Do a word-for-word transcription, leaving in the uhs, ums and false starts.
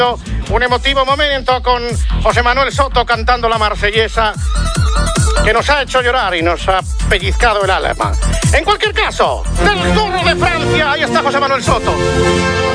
Un emotivo momento con José Manuel Soto cantando la marsellesa, que nos ha hecho llorar y nos ha pellizcado el alma. En cualquier caso, del Tour de Francia, ahí está José Manuel Soto.